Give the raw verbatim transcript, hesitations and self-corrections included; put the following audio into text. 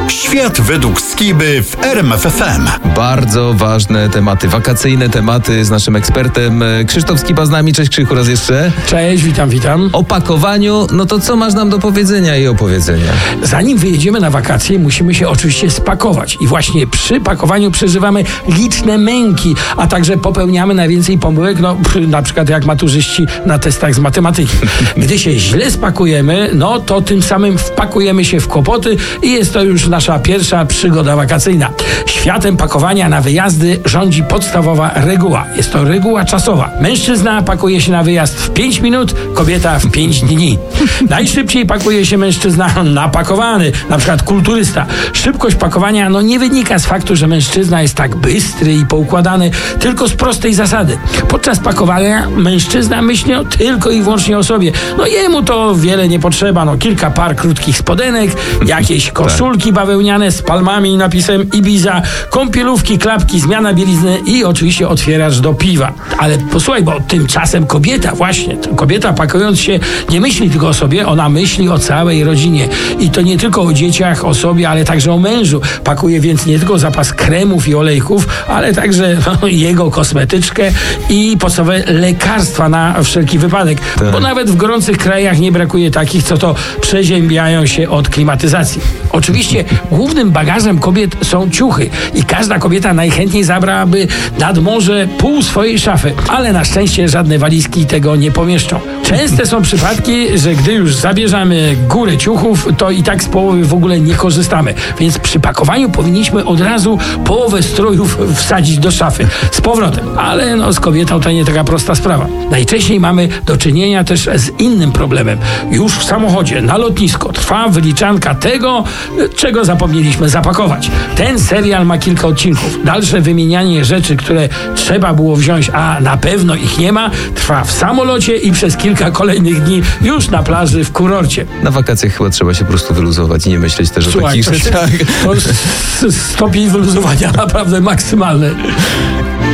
Świat według Skiby w R M F F M. Bardzo ważne tematy, wakacyjne tematy z naszym ekspertem. Krzysztof Skiba z nami. Cześć Krzychu raz jeszcze. Cześć, witam, witam. O pakowaniu, no to co masz nam do powiedzenia i opowiedzenia? Zanim wyjedziemy na wakacje, musimy się oczywiście spakować. I właśnie przy pakowaniu przeżywamy liczne męki, a także popełniamy najwięcej pomyłek, no na przykład jak maturzyści na testach z matematyki. Gdy się źle spakujemy, no to tym samym wpakujemy się w kłopoty i jest to już nasza pierwsza przygoda wakacyjna. Światem pakowania na wyjazdy rządzi podstawowa reguła. Jest to reguła czasowa. Mężczyzna pakuje się na wyjazd w pięć minut, kobieta w pięć dni. Najszybciej pakuje się mężczyzna napakowany, na przykład kulturysta. Szybkość pakowania no nie wynika z faktu, że mężczyzna jest tak bystry i poukładany, tylko z prostej zasady. Podczas pakowania mężczyzna myśli no, tylko i wyłącznie o sobie. No jemu to wiele nie potrzeba. No kilka par krótkich spodenek, jakieś koszulki bawełniane z palmami i napisem Ibiza, kąpielówki, klapki, zmiana bielizny i oczywiście otwieracz do piwa. Ale posłuchaj, bo tymczasem kobieta, właśnie, kobieta pakując się nie myśli tylko o sobie, ona myśli o całej rodzinie. I to nie tylko o dzieciach, o sobie, ale także o mężu. Pakuje więc nie tylko zapas kremów i olejków, ale także no, jego kosmetyczkę i podstawowe lekarstwa na wszelki wypadek. Tak. Bo nawet w gorących krajach nie brakuje takich, co to przeziębiają się od klimatyzacji. Oczywiście głównym bagażem kobiet są ciuchy i każda kobieta najchętniej zabrałaby nad morze pół swojej szafy, ale na szczęście żadne walizki tego nie pomieszczą. Częste są przypadki, że gdy już zabierzemy górę ciuchów, to i tak z połowy w ogóle nie korzystamy, więc przy pakowaniu powinniśmy od razu połowę strojów wsadzić do szafy z powrotem, ale no, z kobietą to nie taka prosta sprawa. Najczęściej mamy do czynienia też z innym problemem. Już w samochodzie, na lotnisko trwa wyliczanka tego, czego zapomnieliśmy zapakować. Ten serial ma kilka odcinków. Dalsze wymienianie rzeczy, które trzeba było wziąć, a na pewno ich nie ma, trwa w samolocie i przez kilka kolejnych dni już na plaży w kurorcie. Na wakacjach chyba trzeba się po prostu wyluzować i nie myśleć też Słuchaj, o takich to się- rzeczach. To s- stopień wyluzowania naprawdę maksymalny.